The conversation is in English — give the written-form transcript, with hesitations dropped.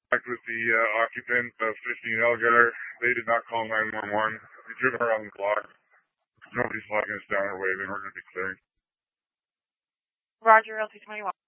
Back with the occupant of 15 Elevator. They did not call 911. We driven around the block. Nobody's flagging us down or waving. We're going to be clearing. Roger, LT21.